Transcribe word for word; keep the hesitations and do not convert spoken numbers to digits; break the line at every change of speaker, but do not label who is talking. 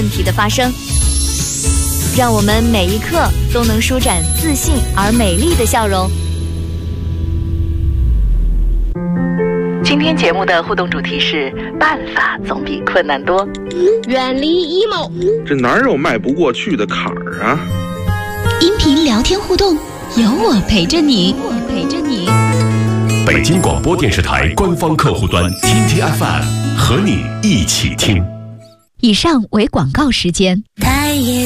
题的发生，让我们每一刻都能舒展自信而美丽的笑容。
今天节目的互动主题是办法总比困难多，
远离 emo，
这哪有迈不过去的坎儿啊？
音频聊天互动，有我陪着你，我陪着你。
北京广播电视台官方客户端 T T F M 和你一起听。
以上为广告时间。
太也